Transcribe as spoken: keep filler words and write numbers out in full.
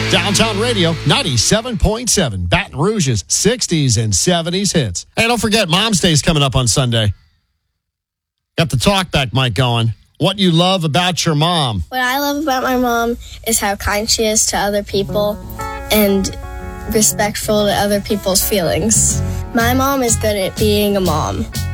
Downtown Radio, ninety-seven point seven. Baton Rouge's sixties and seventies hits. Hey, don't forget, Mom's Day is coming up on Sunday. Got the talkback mic going. What you love about your mom. What I love about my mom is how kind she is to other people and respectful to other people's feelings. My mom is good at being a mom.